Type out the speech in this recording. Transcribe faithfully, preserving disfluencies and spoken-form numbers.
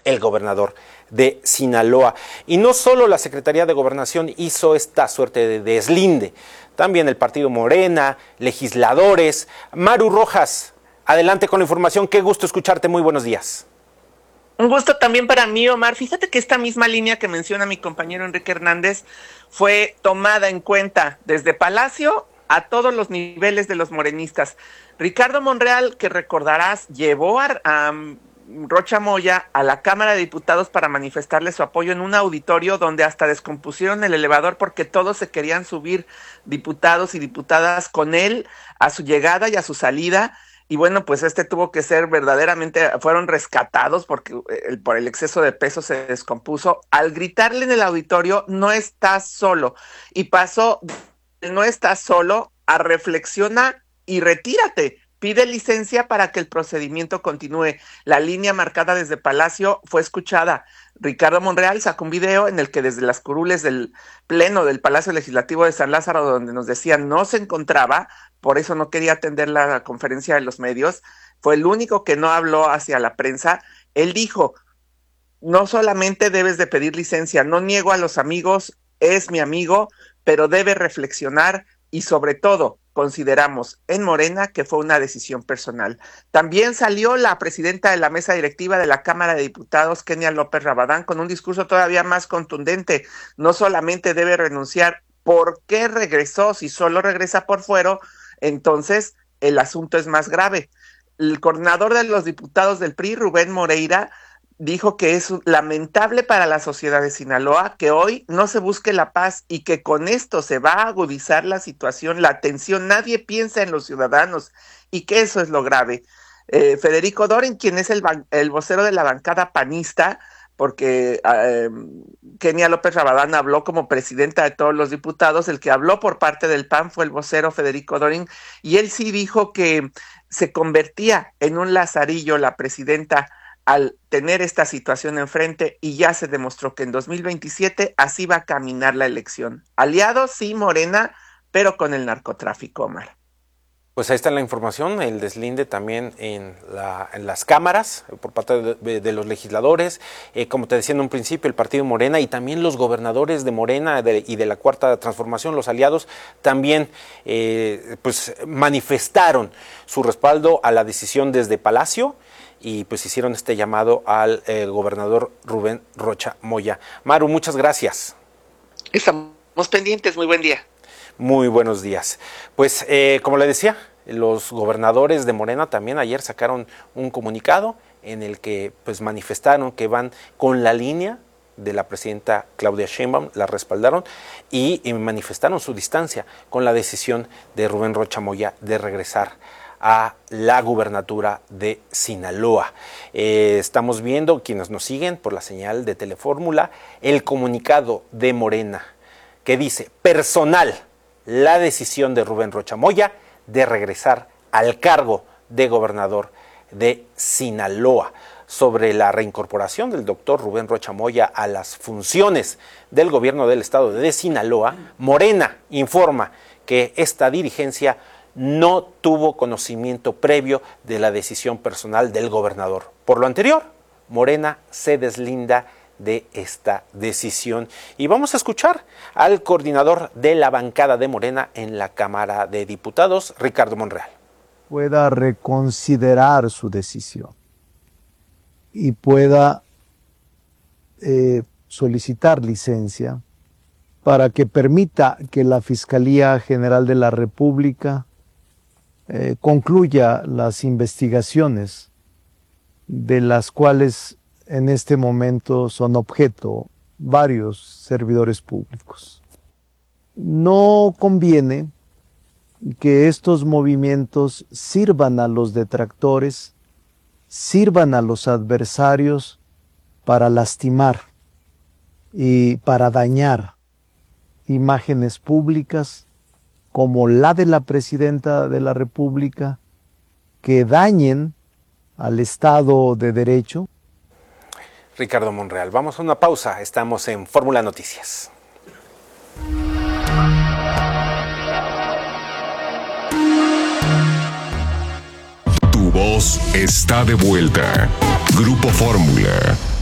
el gobernador de Sinaloa. Y no solo la Secretaría de Gobernación hizo esta suerte de deslinde, también el partido Morena, legisladores. Maru Rojas, adelante con la información. Qué gusto escucharte, muy buenos días. Un gusto también para mí, Omar. Fíjate que esta misma línea que menciona mi compañero Enrique Hernández fue tomada en cuenta desde Palacio a todos los niveles de los morenistas. Ricardo Monreal, que recordarás, llevó a, a Rocha Moya a la Cámara de Diputados para manifestarle su apoyo en un auditorio donde hasta descompusieron el elevador porque todos se querían subir, diputados y diputadas, con él a su llegada y a su salida. Y bueno, pues este tuvo que ser verdaderamente, fueron rescatados porque el, por el exceso de peso se descompuso. Al gritarle en el auditorio, no estás solo. Y pasó, no estás solo, a reflexiona y retírate. Pide licencia para que el procedimiento continúe. La línea marcada desde Palacio fue escuchada. Ricardo Monreal sacó un video en el que desde las curules del pleno del Palacio Legislativo de San Lázaro, donde nos decían no se encontraba, por eso no quería atender la conferencia de los medios, fue el único que no habló hacia la prensa. Él dijo, no solamente debes de pedir licencia, no niego a los amigos, es mi amigo, pero debe reflexionar y sobre todo consideramos en Morena que fue una decisión personal. También salió la presidenta de la mesa directiva de la Cámara de Diputados, Kenia López Rabadán, con un discurso todavía más contundente. No solamente debe renunciar, ¿por qué regresó? Si solo regresa por fuero, entonces el asunto es más grave. El coordinador de los diputados del P R I, Rubén Moreira, dijo que es lamentable para la sociedad de Sinaloa que hoy no se busque la paz y que con esto se va a agudizar la situación, la tensión, nadie piensa en los ciudadanos y que eso es lo grave. Eh, Federico Dorin, quien es el, el vocero de la bancada panista, porque eh, Kenia López Rabadán habló como presidenta de todos los diputados, el que habló por parte del P A N fue el vocero Federico Dorin, y él sí dijo que se convertía en un lazarillo la presidenta al tener esta situación enfrente, y ya se demostró que en dos mil veintisiete así va a caminar la elección. Aliados, sí, Morena, pero con el narcotráfico, Omar. Pues ahí está la información, el deslinde también en, la, en las cámaras por parte de, de, de los legisladores, eh, como te decía en un principio, el partido Morena y también los gobernadores de Morena de, y de la Cuarta Transformación, los aliados, también eh, pues manifestaron su respaldo a la decisión desde Palacio, y pues hicieron este llamado al eh, gobernador Rubén Rocha Moya. Maru, muchas gracias. Estamos pendientes, muy buen día. Muy buenos días. Pues eh, como le decía, los gobernadores de Morena también ayer sacaron un comunicado en el que pues manifestaron que van con la línea de la presidenta Claudia Sheinbaum, la respaldaron y, y manifestaron su distancia con la decisión de Rubén Rocha Moya de regresar a la gubernatura de Sinaloa. Eh, estamos viendo, quienes nos siguen por la señal de Telefórmula, el comunicado de Morena que dice, personal, la decisión de Rubén Rocha Moya de regresar al cargo de gobernador de Sinaloa. Sobre la reincorporación del doctor Rubén Rocha Moya a las funciones del gobierno del estado de Sinaloa, Morena informa que esta dirigencia no tuvo conocimiento previo de la decisión personal del gobernador. Por lo anterior, Morena se deslinda de esta decisión. Y vamos a escuchar al coordinador de la bancada de Morena en la Cámara de Diputados, Ricardo Monreal. Pueda reconsiderar su decisión y pueda eh, solicitar licencia para que permita que la Fiscalía General de la República Eh, concluya las investigaciones de las cuales en este momento son objeto varios servidores públicos. No conviene que estos movimientos sirvan a los detractores, sirvan a los adversarios para lastimar y para dañar imágenes públicas como la de la presidenta de la República, que dañen al Estado de Derecho. Ricardo Monreal, vamos a una pausa, estamos en Fórmula Noticias. Tu voz está de vuelta. Grupo Fórmula.